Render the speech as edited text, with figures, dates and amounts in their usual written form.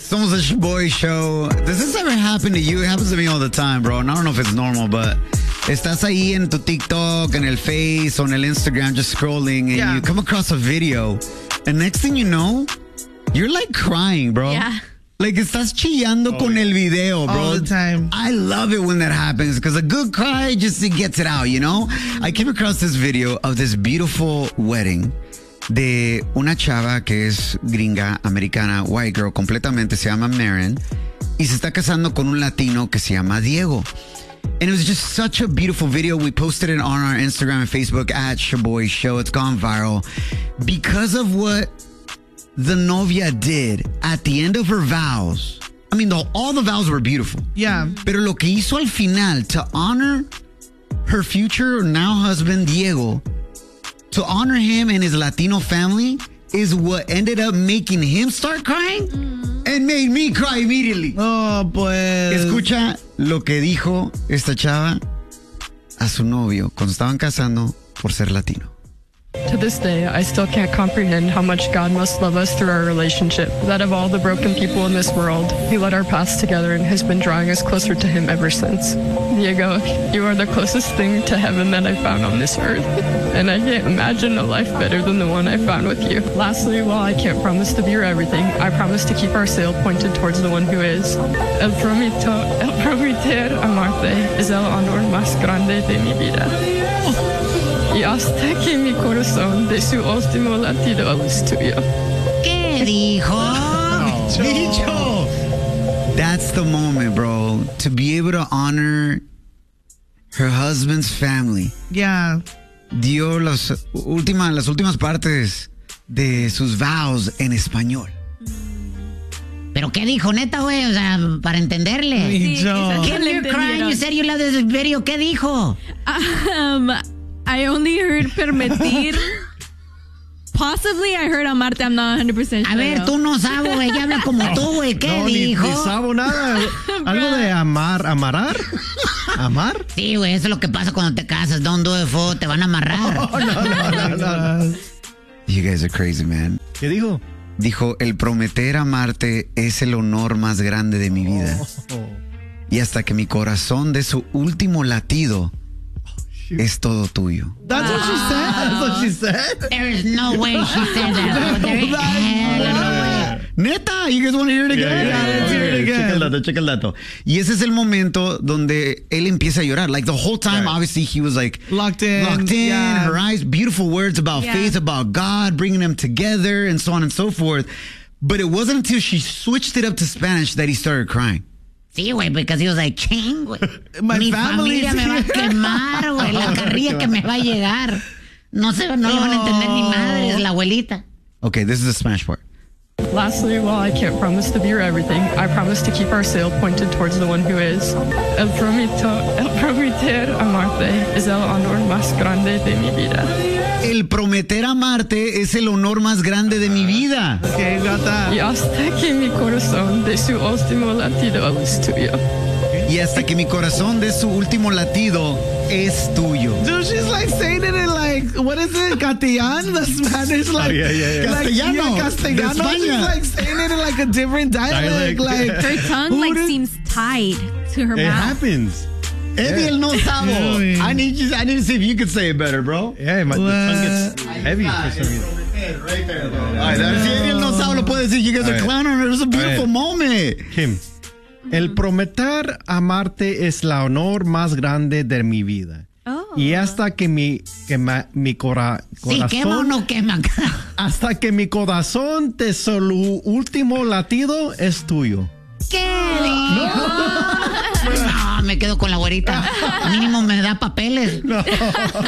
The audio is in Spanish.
Somos the Boy Show. Does this ever happen to you? It happens to me all the time, bro. And I don't know if it's normal, but estás ahí en tu TikTok, en el Face, on el Instagram, just scrolling, and you come across a video, and next thing you know, you're like crying, bro. Yeah. Like, estás chillando con el video, bro. All the time. I love it when that happens because a good cry just it gets it out, you know? I came across this video of this beautiful wedding de una chava que es gringa, americana, white girl, completamente, se llama Maren, y se está casando con un latino que se llama Diego. And it was just such a beautiful video. We posted it on our Instagram and Facebook at Shaboy Show. It's gone viral because of what the novia did at the end of her vows. I mean, all the vows were beautiful. Yeah. Pero lo que hizo al final to honor her future now husband, Diego, to honor him and his Latino family is what ended up making him start crying and made me cry immediately. Oh, pues. Escucha lo que dijo esta chava a su novio cuando estaban casando por ser latino. To this day, I still can't comprehend how much God must love us through our relationship. That of all the broken people in this world, He led our paths together and has been drawing us closer to Him ever since. Diego, you are the closest thing to heaven that I found on this earth, and I can't imagine a life better than the one I found with you. Lastly, while I can't promise to be your everything, I promise to keep our sail pointed towards the one who is. El prometer amarte es el honor más grande de mi vida. Y hasta que mi corazón de su último latido es tuyo. ¿Qué dijo? Dicho. That's the moment, bro. To be able to honor her husband's family. Yeah. Dio las últimas partes de sus vows en español. ¿Pero qué dijo, neta, güey? O sea, para entenderle. Sí, Kim, you're crying, you said you love this video. ¿Qué dijo? I only heard permitir. Possibly I heard amarte. I'm not 100% sure. A ver, tú no sabes, güey. Ella habla como tú, güey. ¿Qué dijo? Ni sabo nada. Algo de amarar. ¿Amar? Sí, güey, eso es lo que pasa cuando te casas. Don't do it, fool. Te van a amarrar. No. You guys are crazy, man. ¿Qué dijo? Dijo, el prometer amarte es el honor más grande de mi vida. Y hasta que mi corazón dé su último latido, es todo tuyo. That's what she said. That's what she said. There is no way she said that. There is hell no way. Neta, you guys want to hear it again? Yeah, let's hear it again. Checa el dato. Y ese es el momento donde él empieza a llorar. Like the whole time, obviously, he was like Locked in. Yeah. her eyes, beautiful words about faith, about God, bringing them together, and so on and so forth. But it wasn't until she switched it up to Spanish that he started crying. Sí, güey, because he was like, ching, güey. My Mi family's familia me va a quemar, güey. La carrilla que me va a llegar. No le van a entender ni madres, la abuelita. Okay, this is the Spanish part. Lastly, while I can't promise to be your everything, I promise to keep our sail pointed towards the one who is. El prometer amarte es el honor más grande de mi vida. El prometer amarte es el honor más grande de mi vida. Okay, got that. Y hasta que mi corazón de su último latido es tuyo. Y hasta que mi corazón dé su último latido, es tuyo. Dude, she's like saying it in like, what is it? Castellano? The Spanish, like, like Castellano. Castellano. De España. She's like saying it in like a different dialect. Like, Her tongue like seems tied to her It mouth. happens. Eddie el no sabo. I need to see if you could say it better, bro. Yeah, the tongue gets heavy for some reason. Right there, bro. All right, si Eddie el no sabo lo puede decir. You guys are clowning her. It was a beautiful moment. Kim, el prometer amarte es la honor más grande de mi vida. Oh. Y hasta que mi Sí, corazón... quema o no quema. Hasta que mi corazón de su último latido es tuyo. ¿Qué dijo? No, me quedo con la güerita. Mínimo me da papeles. No.